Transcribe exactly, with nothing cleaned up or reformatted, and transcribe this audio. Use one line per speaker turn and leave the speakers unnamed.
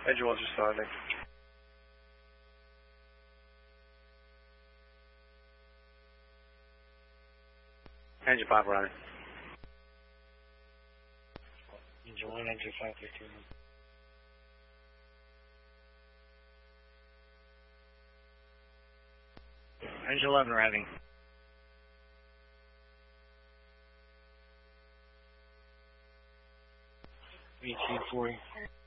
Engine one's responding.
Engine five running.
Engine one, engine five fifteen. Engine eleven running. eighteen forty.